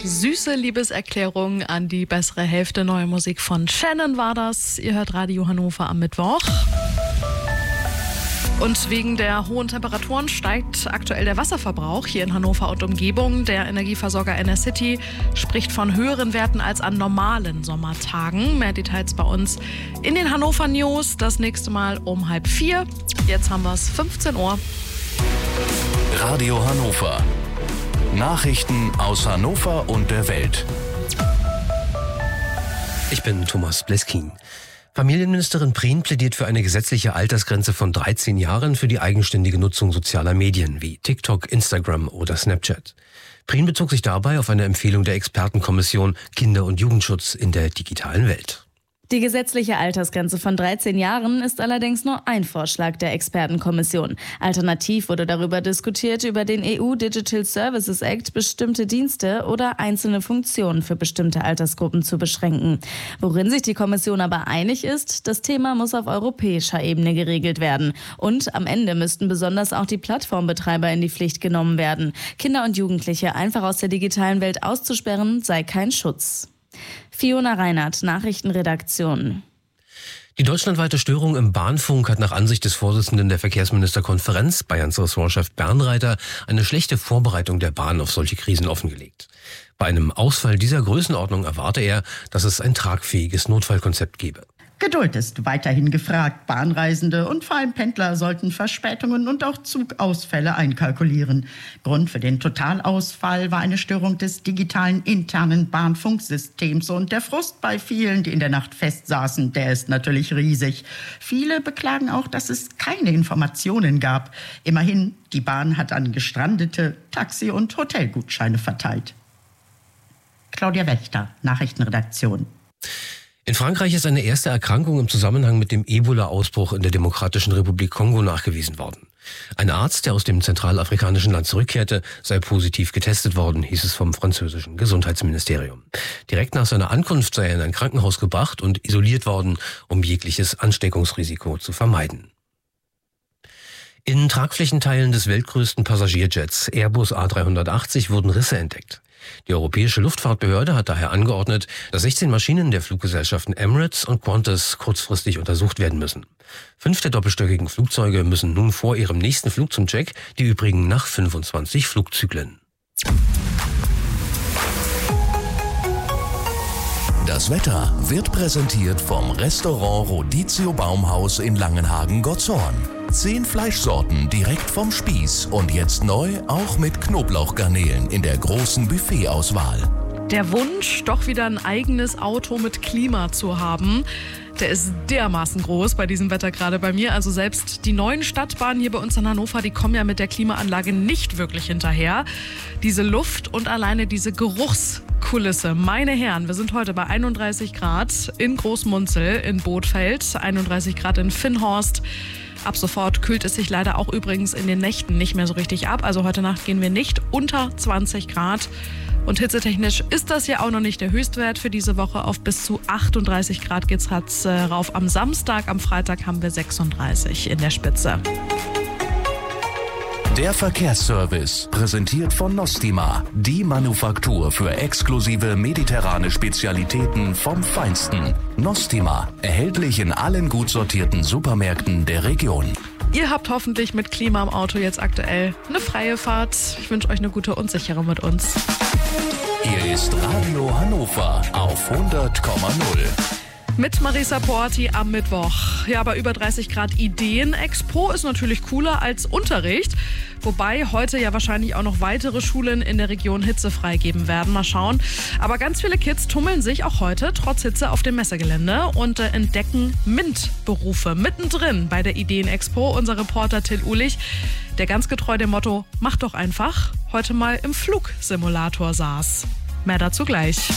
Süße Liebeserklärung an die bessere Hälfte. Neue Musik von Shannon war das. Ihr hört Radio Hannover am Mittwoch. Und wegen der hohen Temperaturen steigt aktuell der Wasserverbrauch hier in Hannover und Umgebung. Der Energieversorger Enercity spricht von höheren Werten als an normalen Sommertagen. Mehr Details bei uns in den Hannover News. Das nächste Mal um 3:30. Jetzt haben wir es 15 Uhr. Radio Hannover. Nachrichten aus Hannover und der Welt. Ich bin Thomas Bleskin. Familienministerin Prien plädiert für eine gesetzliche Altersgrenze von 13 Jahren für die eigenständige Nutzung sozialer Medien wie TikTok, Instagram oder Snapchat. Prien bezog sich dabei auf eine Empfehlung der Expertenkommission Kinder- und Jugendschutz in der digitalen Welt. Die gesetzliche Altersgrenze von 13 Jahren ist allerdings nur ein Vorschlag der Expertenkommission. Alternativ wurde darüber diskutiert, über den EU Digital Services Act bestimmte Dienste oder einzelne Funktionen für bestimmte Altersgruppen zu beschränken. Worin sich die Kommission aber einig ist, das Thema muss auf europäischer Ebene geregelt werden. Und am Ende müssten besonders auch die Plattformbetreiber in die Pflicht genommen werden. Kinder und Jugendliche einfach aus der digitalen Welt auszusperren, sei kein Schutz. Fiona Reinhardt, Nachrichtenredaktion. Die deutschlandweite Störung im Bahnfunk hat nach Ansicht des Vorsitzenden der Verkehrsministerkonferenz, Bayerns Ressortchef Bernreiter, eine schlechte Vorbereitung der Bahn auf solche Krisen offengelegt. Bei einem Ausfall dieser Größenordnung erwarte er, dass es ein tragfähiges Notfallkonzept gebe. Geduld ist weiterhin gefragt. Bahnreisende und vor allem Pendler sollten Verspätungen und auch Zugausfälle einkalkulieren. Grund für den Totalausfall war eine Störung des digitalen internen Bahnfunksystems. Und der Frust bei vielen, die in der Nacht festsaßen, der ist natürlich riesig. Viele beklagen auch, dass es keine Informationen gab. Immerhin, die Bahn hat an Gestrandete Taxi- und Hotelgutscheine verteilt. Claudia Wächter, Nachrichtenredaktion. In Frankreich ist eine erste Erkrankung im Zusammenhang mit dem Ebola-Ausbruch in der Demokratischen Republik Kongo nachgewiesen worden. Ein Arzt, der aus dem zentralafrikanischen Land zurückkehrte, sei positiv getestet worden, hieß es vom französischen Gesundheitsministerium. Direkt nach seiner Ankunft sei er in ein Krankenhaus gebracht und isoliert worden, um jegliches Ansteckungsrisiko zu vermeiden. In Tragflächenteilen des weltgrößten Passagierjets Airbus A380 wurden Risse entdeckt. Die Europäische Luftfahrtbehörde hat daher angeordnet, dass 16 Maschinen der Fluggesellschaften Emirates und Qantas kurzfristig untersucht werden müssen. 5 der doppelstöckigen Flugzeuge müssen nun vor ihrem nächsten Flug zum Check, die übrigen nach 25 Flugzyklen. Das Wetter wird präsentiert vom Restaurant Rodizio Baumhaus in Langenhagen-Gottshorn. 10 Fleischsorten direkt vom Spieß und jetzt neu auch mit Knoblauchgarnelen in der großen Buffetauswahl. Der Wunsch, doch wieder ein eigenes Auto mit Klima zu haben, der ist dermaßen groß bei diesem Wetter gerade bei mir. Also selbst die neuen Stadtbahnen hier bei uns in Hannover, die kommen ja mit der Klimaanlage nicht wirklich hinterher. Diese Luft und alleine diese Geruchskulisse. Meine Herren, wir sind heute bei 31 Grad in Großmunzel in Bothfeld, 31 Grad in Finnhorst. Ab sofort kühlt es sich leider auch übrigens in den Nächten nicht mehr so richtig ab. Also heute Nacht gehen wir nicht unter 20 Grad. Und hitzetechnisch ist das ja auch noch nicht der Höchstwert für diese Woche. Auf bis zu 38 Grad geht's rauf am Samstag. Am Freitag haben wir 36 in der Spitze. Der Verkehrsservice, präsentiert von Nostima, die Manufaktur für exklusive mediterrane Spezialitäten vom Feinsten. Nostima, erhältlich in allen gut sortierten Supermärkten der Region. Ihr habt hoffentlich mit Klima im Auto jetzt aktuell eine freie Fahrt. Ich wünsche euch eine gute und sichere mit uns. Hier ist Radio Hannover auf 100,0. Mit Marisa Porti am Mittwoch. Ja, bei über 30 Grad Ideen-Expo ist natürlich cooler als Unterricht. Wobei heute ja wahrscheinlich auch noch weitere Schulen in der Region Hitze freigeben werden. Mal schauen. Aber ganz viele Kids tummeln sich auch heute trotz Hitze auf dem Messegelände und entdecken MINT-Berufe mittendrin bei der Ideen-Expo. Unser Reporter Till Uhlich, der ganz getreu dem Motto, mach doch einfach, heute mal im Flugsimulator saß. Mehr dazu gleich.